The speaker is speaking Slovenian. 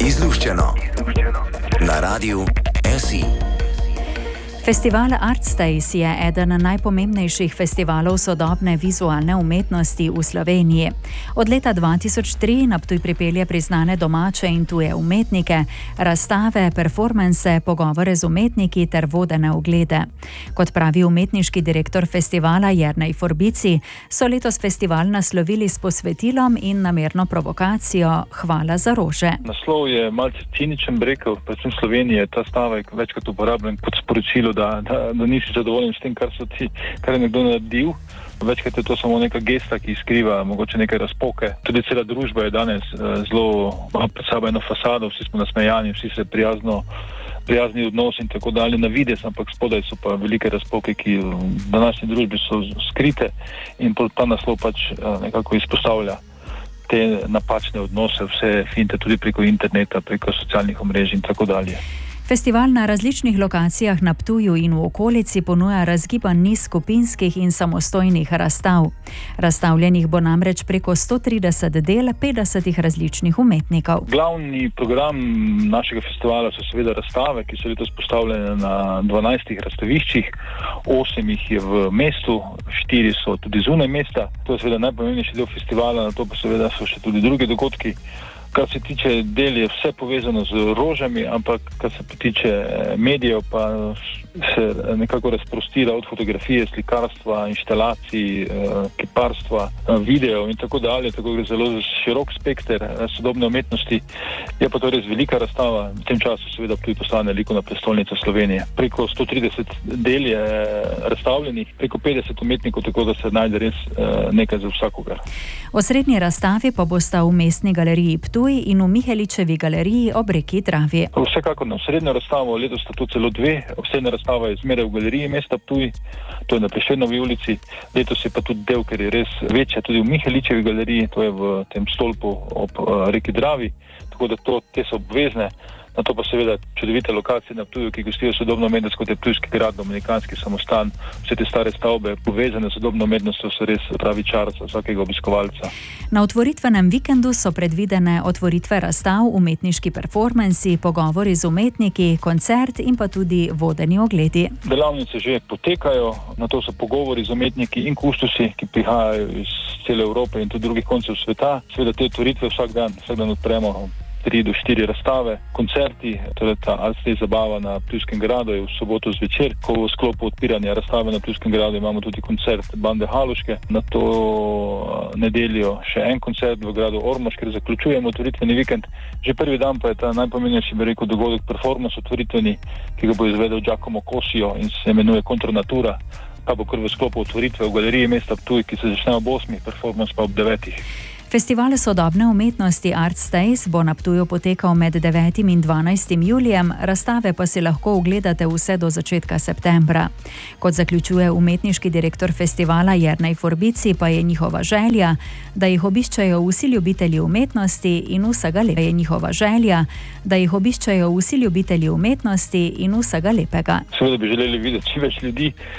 Izluščeno na Radiu SI. Festival Artstays je eden najpomembnejših festivalov sodobne vizualne umetnosti v Sloveniji. Od leta 2003 na Ptuj pripelje priznane domače in tuje umetnike, razstave, performanse, pogovore z umetniki ter vodene oglede. Kot pravi umetniški direktor festivala Jernej Forbici, so letos festival naslovili s posvetilom in namerno provokacijo Hvala za rože. Naslov je malce ciničen, bi rekel, predvsem v Sloveniji je ta stavek večkrat uporabljen kot sporočilo, da nisi zadovoljen s tem, kar je nekdo naredil. Večkrat je to samo neka gesta, ki skriva mogoče neke razpoke. Tudi cela družba je danes zelo pred sabo eno fasado, vsi smo nasmejani, vsi se prijazni odnos in tako dalje na videz, ampak spodaj so pa velike razpoke, ki v današnji družbi so skrite in ta naslov pač nekako izpostavlja te napačne odnose, vse finte tudi preko interneta, preko socialnih omrežij in tako dalje. Festival na različnih lokacijah na Ptuju in v okolici ponuja razgiban niz skupinskih in samostojnih razstav. Razstavljenih bo namreč preko 130 del 50 različnih umetnikov. Glavni program našega festivala so seveda razstave, ki so letos postavljene na 12 razstaviščih, 8 jih je v mestu, 4 so tudi zunaj mesta. To je seveda najpomembnejši del festivala, na to pa seveda so še tudi drugi dogodki. Kar se tiče del, je vse povezano z rožami, ampak kar se tiče medijev, pa se nekako razprostira od fotografije, slikarstva, inštalacij, kiparstva, videov in tako dalje. Tako gre zelo širok spekter sodobne umetnosti. Je pa to res velika razstava. V tem času seveda tudi postane likovna prestolnica Slovenije. Preko 130 del je razstavljenih, preko 50 umetnikov, tako da se najde res nekaj za vsakogar. Osrednji razstavi pa bosta v Mestni galeriji Ptuj in v Miheličevi galeriji ob reki Dravi. Vsekakor na osrednjo razstavo, letos sta tu celo dve. Osrednja razstava je zmeraj v galeriji mesta Ptuj, to je na Prešernovi ulici. Letos je pa tudi del, ker je res večja, tudi v Miheličevi galeriji, to je v tem stolpu ob reki Dravi, tako da te so obvezne. Na to pa seveda čudovite lokacije na Ptuju, ki gostijo sodobno umetnost, kot je Ptujski grad, Dominikanski samostan, vse te stare stavbe povezane s sodobno umetnostjo so res pravi čar za vsakega obiskovalca. Na otvoritvenem vikendu so predvidene otvoritve razstav, umetniški performansi, pogovori z umetniki, koncert in pa tudi vodeni ogledi. Delavnice že potekajo, na to so pogovori z umetniki in kustosi, ki prihajajo iz cele Evrope in tudi drugih koncev sveta. Seveda te otvoritve vsak dan odpremo 3 do 4 razstave, koncerti, torej ta Artstays zabava na Ptujskem gradu je v soboto zvečer, ko v sklopu odpiranja razstave na Ptujskem gradu imamo tudi koncert bande Haloške, na to nedeljo še en koncert v gradu Ormož, ker zaključujemo otvoritveni vikend. Že prvi dan pa je ta najpomembnejši, bi rekel, dogodek performance otvoritveni, ki ga bo izvedel Giacomo Cosio in se imenuje Kontronatura. Ta bo kar v sklopu otvoritve v galeriji mesta Ptuj, ki se začne ob 8, performance pa ob 9. Festival sodobne umetnosti Artstays bo na Ptuju potekal med 9. in 12. julijem, razstave pa si lahko ogledate vse do začetka septembra. Kot zaključuje umetniški direktor festivala Jernej Forbici, pa je njihova želja, da jih obiščajo vsi ljubitelji umetnosti in vsega lepega. Seveda bi želeli videti čim več ljudi,